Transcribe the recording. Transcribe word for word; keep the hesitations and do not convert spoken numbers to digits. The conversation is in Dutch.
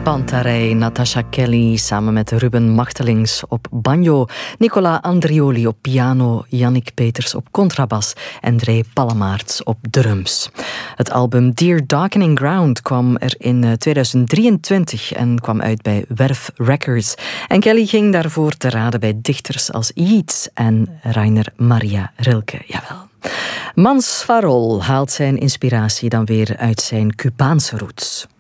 Pantarei, Natasha Kelly samen met Ruben Machtelings op banjo, Nicola Andrioli op piano, Yannick Peters op contrabas en Ray Pallemaerts op drums. Het album Dear Darkening Ground kwam er in tweeduizend drieëntwintig en kwam uit bij Werf Records. En Kelly ging daarvoor te raden bij dichters als Yeats en Rainer Maria Rilke. Jawel. Mans Farol haalt zijn inspiratie dan weer uit zijn Cubaanse roots.